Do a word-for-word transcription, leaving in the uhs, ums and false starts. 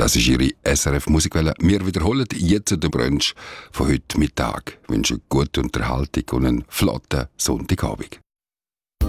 Das ist Ihre S R F Musikwelle. Wir wiederholen jetzt den Brunch von heute Mittag. Ich wünsche gute Unterhaltung und einen flotten Sonntagabend.